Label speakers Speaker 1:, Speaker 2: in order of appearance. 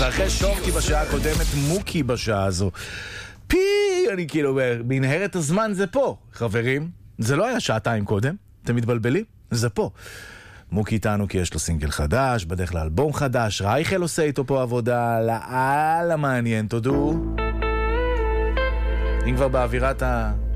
Speaker 1: ואחרי שורקי בשעה הקודמת, מוקי בשעה הזו. אני כאילו, מנהרת הזמן זה פה, חברים. זה לא היה שעתיים קודם, אתם מתבלבלים? זה פה. מוקי איתנו כי יש לו סינגל חדש, בדרך לאלבום חדש, רייכל עושה איתו פה עבודה, לאללה מעניין, תודו. אם כבר באווירת